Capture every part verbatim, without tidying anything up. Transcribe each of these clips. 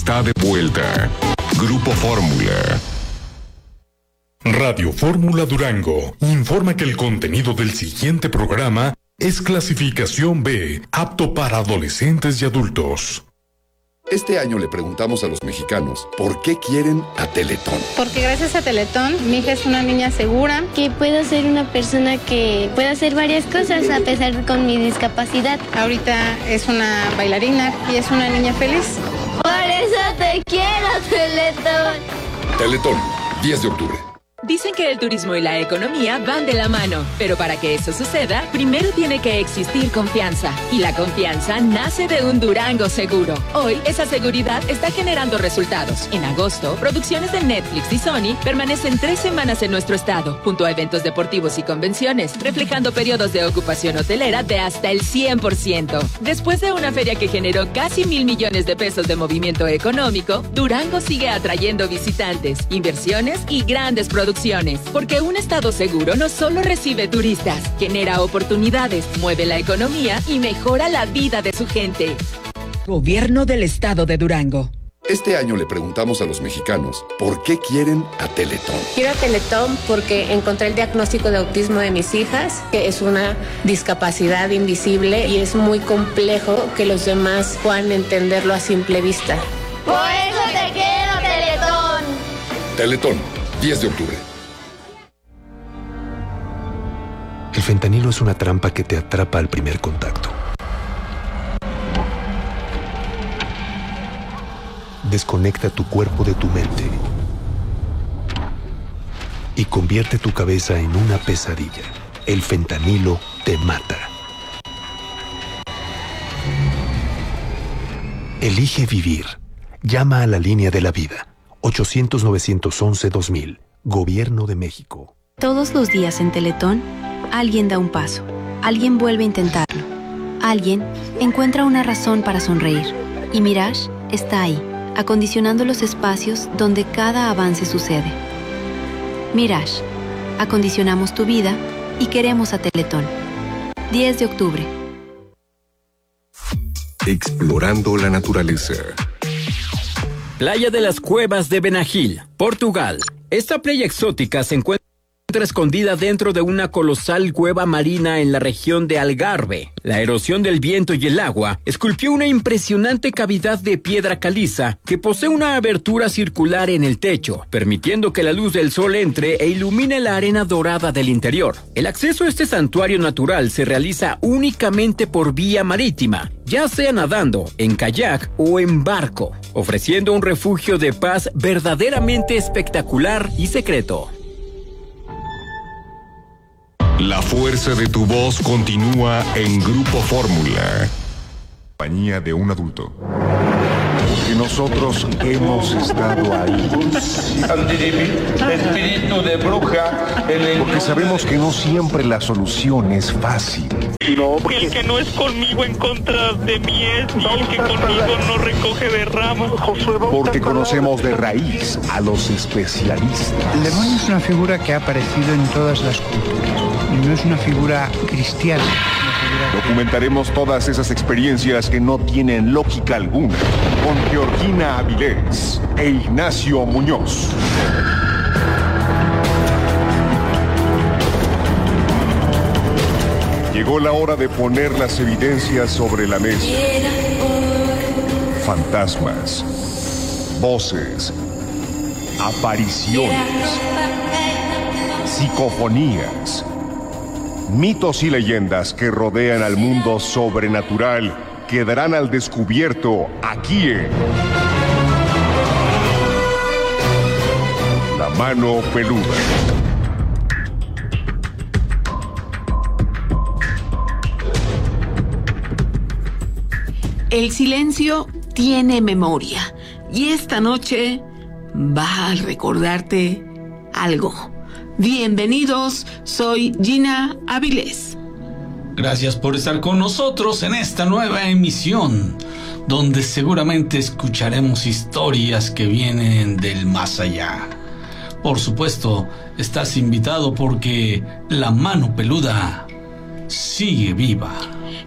Está de vuelta. Grupo Fórmula. Radio Fórmula Durango informa que el contenido del siguiente programa es clasificación B, apto para adolescentes y adultos. Este año le preguntamos a los mexicanos por qué quieren a Teletón. Porque gracias a Teletón, mi hija es una niña segura. Que puedo ser una persona que puede hacer varias cosas a pesar de con mi discapacidad. Ahorita es una bailarina y es una niña feliz. Por eso te quiero, Teletón. Teletón, diez de octubre. Dicen que el turismo y la economía van de la mano, pero para que eso suceda, primero tiene que existir confianza. Y la confianza nace de un Durango seguro. Hoy, esa seguridad está generando resultados. En agosto, producciones de Netflix y Sony permanecen tres semanas en nuestro estado, junto a eventos deportivos y convenciones, reflejando periodos de ocupación hotelera de hasta el cien por ciento. Después de una feria que generó casi mil millones de pesos de movimiento económico, Durango sigue atrayendo visitantes, inversiones y grandes producciones. Porque un estado seguro no solo recibe turistas, genera oportunidades, mueve la economía y mejora la vida de su gente. Gobierno del Estado de Durango. Este año le preguntamos a los mexicanos por qué quieren a Teletón. Quiero a Teletón porque encontré el diagnóstico de autismo de mis hijas, que es una discapacidad invisible y es muy complejo que los demás puedan entenderlo a simple vista. Por eso te quiero, Teletón. Teletón, diez de octubre. El fentanilo es una trampa que te atrapa al primer contacto. Desconecta tu cuerpo de tu mente y convierte tu cabeza en una pesadilla. El fentanilo te mata. Elige vivir. Llama a la línea de la vida. ochocientos, novecientos once, dos mil. Gobierno de México. Todos los días en Teletón, alguien da un paso. Alguien vuelve a intentarlo. Alguien encuentra una razón para sonreír. Y Mirage está ahí, acondicionando los espacios donde cada avance sucede. Mirage. Acondicionamos tu vida y queremos a Teletón. diez de octubre. Explorando la naturaleza. Playa de las Cuevas de Benagil, Portugal. Esta playa exótica se encuentra escondida dentro de una colosal cueva marina en la región de Algarve. La erosión del viento y el agua esculpió una impresionante cavidad de piedra caliza que posee una abertura circular en el techo, permitiendo que la luz del sol entre e ilumine la arena dorada del interior. El acceso a este santuario natural se realiza únicamente por vía marítima, ya sea nadando, en kayak o en barco, ofreciendo un refugio de paz verdaderamente espectacular y secreto. La fuerza de tu voz continúa en Grupo Fórmula. Compañía de un adulto. Porque nosotros hemos estado ahí. Espíritu de bruja. Porque sabemos que no siempre la solución es fácil. No, porque... El que no es conmigo en contra de mí es, y el que conmigo no recoge de ramas. Porque conocemos de raíz a los especialistas. El demonio es una figura que ha aparecido en todas las culturas. Y no es una figura cristiana. Documentaremos todas esas experiencias que no tienen lógica alguna con Georgina Avilés e Ignacio Muñoz. Llegó la hora de poner las evidencias sobre la mesa. Fantasmas, voces, apariciones, psicofonías, mitos y leyendas que rodean al mundo sobrenatural quedarán al descubierto aquí en La Mano Peluda. El silencio tiene memoria y esta noche va a recordarte algo. Bienvenidos, soy Gina Avilés. Gracias por estar con nosotros en esta nueva emisión, donde seguramente escucharemos historias que vienen del más allá. Por supuesto, estás invitado porque La Mano Peluda sigue viva.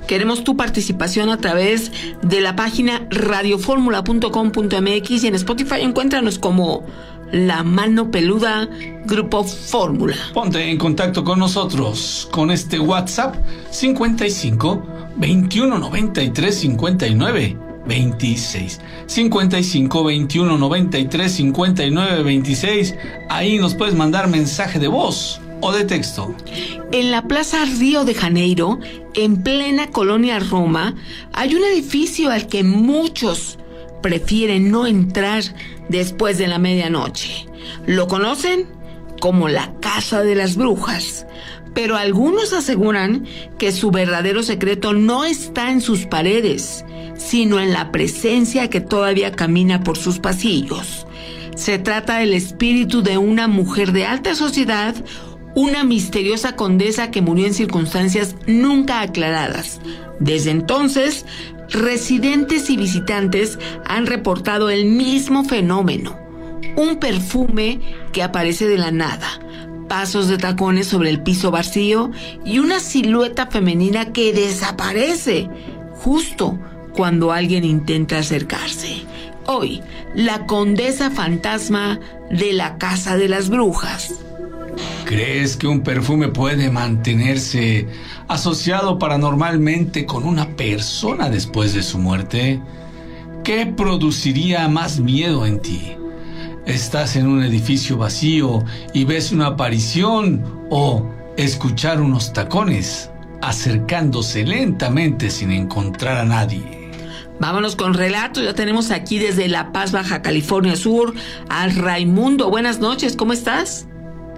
Queremos tu participación a través de la página radioformula punto com punto m x y en Spotify encuéntranos como La Mano Peluda Grupo Fórmula. Ponte en contacto con nosotros con este WhatsApp cincuenta y cinco, veintiuno, noventa y tres, cincuenta y nueve, veintiséis. cincuenta y cinco, veintiuno, noventa y tres, cincuenta y nueve, veintiséis. Ahí nos puedes mandar mensaje de voz o de texto. En la Plaza Río de Janeiro, en plena colonia Roma, hay un edificio al que muchos prefieren no entrar después de la medianoche. Lo conocen como la Casa de las Brujas, pero algunos aseguran que su verdadero secreto no está en sus paredes, sino en la presencia que todavía camina por sus pasillos. Se trata del espíritu de una mujer de alta sociedad, una misteriosa condesa que murió en circunstancias nunca aclaradas. Desde entonces, residentes y visitantes han reportado el mismo fenómeno: un perfume que aparece de la nada, pasos de tacones sobre el piso vacío y una silueta femenina que desaparece justo cuando alguien intenta acercarse. Hoy, la condesa fantasma de la Casa de las Brujas. ¿Crees que un perfume puede mantenerse asociado paranormalmente con una persona después de su muerte? ¿Qué produciría más miedo en ti? ¿Estás en un edificio vacío y ves una aparición o escuchar unos tacones acercándose lentamente sin encontrar a nadie? Vámonos con relatos. Ya tenemos aquí desde La Paz, Baja California Sur, a Raimundo. Buenas noches, ¿cómo estás?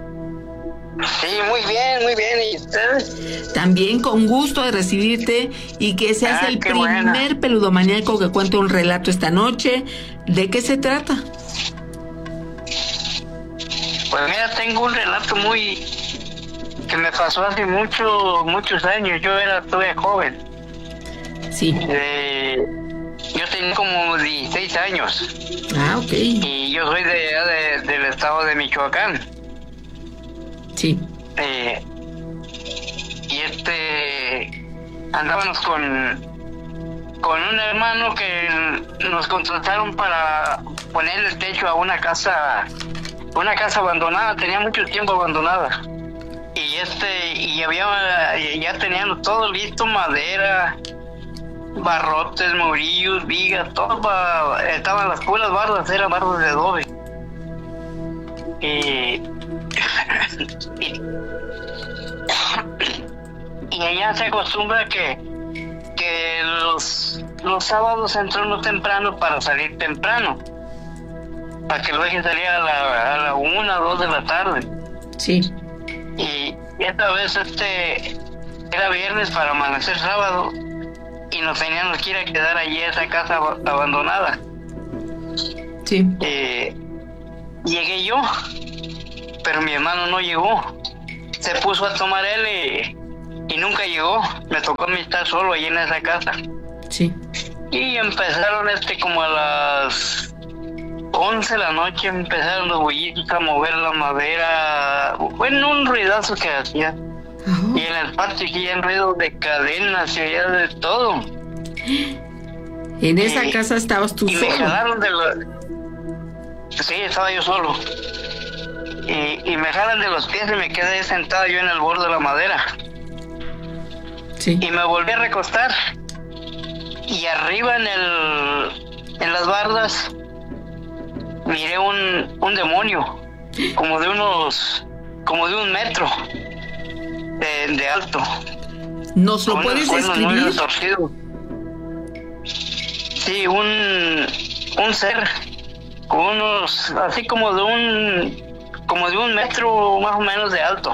Sí, muy bien, muy bien. ¿Y usted? También con gusto de recibirte y que seas ah, el primer buena. peludomaníaco que cuente un relato esta noche. ¿De qué se trata? Pues mira, tengo un relato muy... que me pasó hace mucho, muchos años. Yo era todavía joven. Sí. Eh, yo tenía como dieciséis años. Ah, ok. Y yo soy de, de del estado de Michoacán. Sí. Eh, y este andábamos con con un hermano que nos contrataron para poner el techo a una casa una casa abandonada, tenía mucho tiempo abandonada. Y este y había ya tenían todo listo, madera, barrotes, murillos, vigas, todo para, estaban las puras bardas, eran bardas de adobe. Y Y, y allá se acostumbra que que los los sábados entra uno temprano para salir temprano, para que lo dejen salir a la, a la una, dos de la tarde. Sí. Y esta vez este era viernes para amanecer sábado y nos teníamos que ir a quedar allí a esa casa abandonada. Sí. Eh, llegué yo, pero mi hermano no llegó. Se puso a tomar él y, y nunca llegó. Me tocó a mí estar solo allí en esa casa. Sí. Y empezaron este como a las once de la noche, empezaron los bullitos a mover la madera. Bueno, un ruidazo que hacía. Uh-huh. Y en el patio hacían ruido de cadenas y oía de todo. En esa y, casa estabas tú y solo. Y me jalaron de la... Sí, estaba yo solo. Y, y me jalan de los pies y me quedé sentado yo en el borde de la madera. Sí. Y me volví a recostar. Y arriba en el en las bardas miré un, un demonio, como de unos, como de un metro de, de alto. ¿Nos lo puedes describir? Sí, un un ser con unos, así como de un como de un metro más o menos de alto,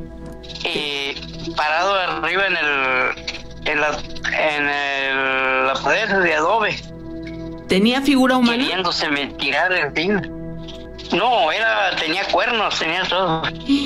y parado arriba en el en la en el, la pared de adobe. ¿Tenía figura humana? Queriéndose me tirar encima. No, era tenía cuernos, tenía todo.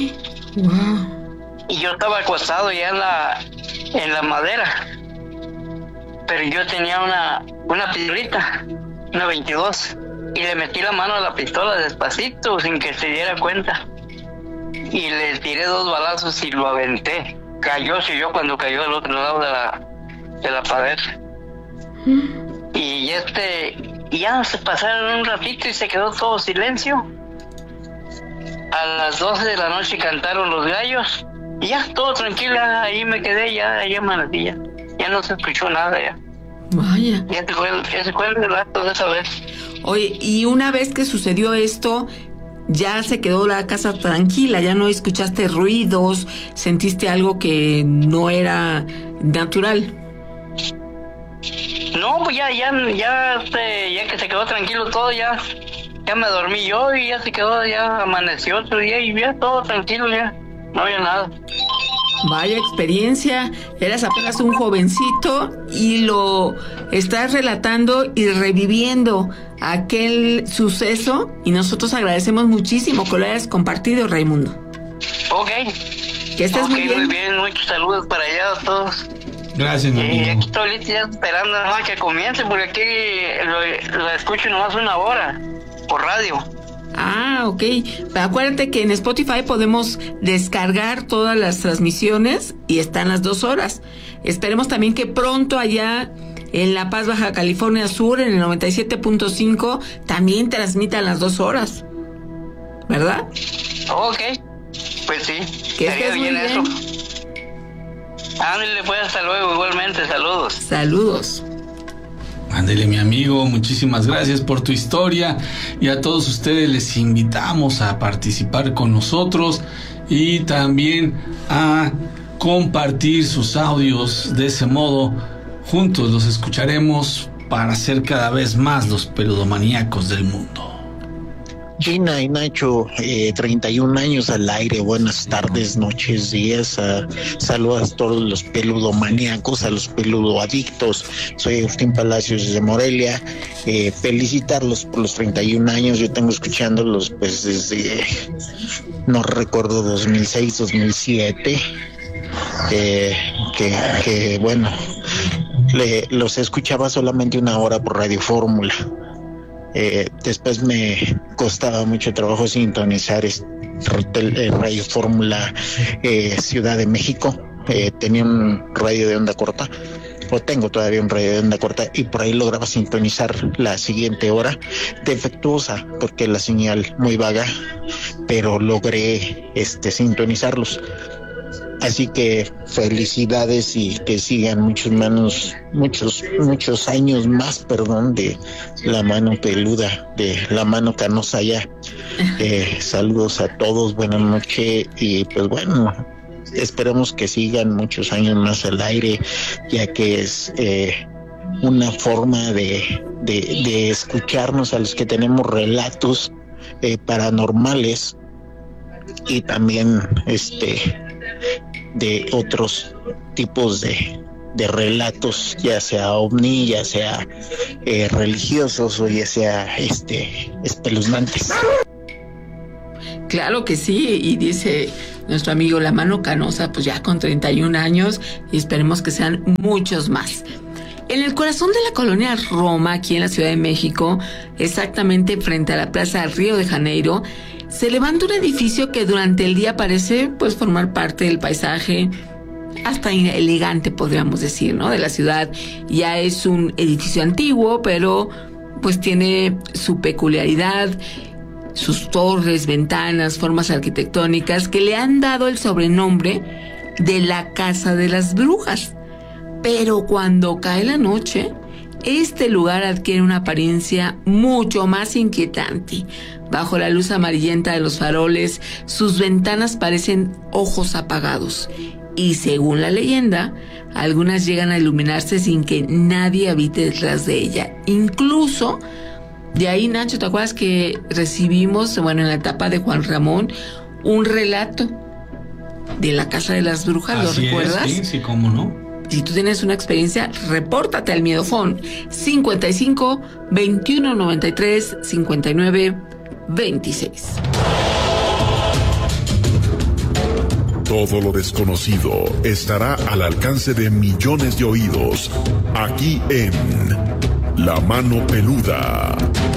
Wow. Y yo estaba acostado ya en la en la madera, pero yo tenía una una pistolita, una veintidós. Y le metí la mano a la pistola despacito, sin que se diera cuenta. Y le tiré dos balazos y lo aventé. Cayó, si yo cuando cayó al otro lado de la, se la padece. ¿Mm? Y este, ya se pasaron un ratito y se quedó todo silencio. A las doce de la noche cantaron los gallos y ya, todo tranquila, ahí me quedé, ya, ya amanecí, ya, ya no se escuchó nada ya. Vaya. Ya se fue, ya se fue el relato de esa vez. Oye, y una vez que sucedió esto, ya se quedó la casa tranquila, ya no escuchaste ruidos, sentiste algo que no era natural. No, pues ya, ya, ya, este, ya que se quedó tranquilo todo, ya, ya me dormí yo y ya se quedó, ya amaneció otro día y ya todo tranquilo, ya, no había nada. Vaya experiencia, eras apenas un jovencito y lo estás relatando y reviviendo aquel suceso y nosotros agradecemos muchísimo que lo hayas compartido, Raimundo. Ok. Que estés okay, muy bien. muy bien, muchos saludos para allá a todos. Gracias, mi amigo. Y aquí estoy ahorita ya esperando nada más que comience porque aquí lo, lo escucho nomás una hora por radio. Ah, ok. Acuérdate que en Spotify podemos descargar todas las transmisiones y están las dos horas. Esperemos también que pronto allá en La Paz, Baja California Sur, en el noventa y siete punto cinco, también transmitan las dos horas. ¿Verdad? Ok, pues sí. Que estés muy bien. Eso. Ándale, pues, hasta luego, igualmente, saludos. Saludos. Ándele, mi amigo, muchísimas gracias por tu historia y a todos ustedes les invitamos a participar con nosotros y también a compartir sus audios. De ese modo, juntos los escucharemos para ser cada vez más los peludomaníacos del mundo. Gina y Nacho, eh, treinta y un años al aire, buenas tardes, noches, días, uh, saludos a todos los peludomaníacos, a los peludoadictos. Soy Agustín Palacios de Morelia, eh, felicitarlos por los treinta y un años. Yo tengo escuchándolos pues desde, no recuerdo, dos mil seis, dos mil siete, eh, que, que bueno, le, los escuchaba solamente una hora por Radio Fórmula. Eh, después me costaba mucho trabajo sintonizar este, eh, Radio Fórmula eh, Ciudad de México. Eh, tenía un radio de onda corta, o tengo todavía un radio de onda corta, y por ahí lograba sintonizar la siguiente hora, defectuosa porque la señal muy vaga, pero logré este sintonizarlos. Así que felicidades y que sigan muchos manos, muchos, muchos años más, perdón, de la mano peluda, de la mano canosa ya. Eh, saludos a todos, buenas noches y pues bueno, esperemos que sigan muchos años más al aire, ya que es eh, una forma de, de, de escucharnos a los que tenemos relatos eh, paranormales y también este de otros tipos de, de relatos, ya sea ovni, ya sea eh, religiosos o ya sea este espeluznantes. Claro que sí, y dice nuestro amigo La Mano Canosa, pues ya con treinta y un años, y esperemos que sean muchos más. En el corazón de la colonia Roma, aquí en la Ciudad de México, exactamente frente a la Plaza Río de Janeiro, se levanta un edificio que durante el día parece pues formar parte del paisaje, hasta elegante podríamos decir, ¿no?, de la ciudad. Ya es un edificio antiguo, pero pues tiene su peculiaridad, sus torres, ventanas, formas arquitectónicas que le han dado el sobrenombre de la Casa de las Brujas. Pero cuando cae la noche, este lugar adquiere una apariencia mucho más inquietante. Bajo la luz amarillenta de los faroles, sus ventanas parecen ojos apagados. Y según la leyenda, algunas llegan a iluminarse sin que nadie habite detrás de ella. Incluso, de ahí, Nacho, ¿te acuerdas que recibimos, bueno, en la etapa de Juan Ramón, un relato de la Casa de las Brujas? ¿Lo recuerdas? Sí, sí, cómo no. Si tú tienes una experiencia, repórtate al Miedofón cincuenta y cinco, veintiuno noventa y tres, cincuenta y nueve, veintiséis. Todo lo desconocido estará al alcance de millones de oídos, aquí en La Mano Peluda.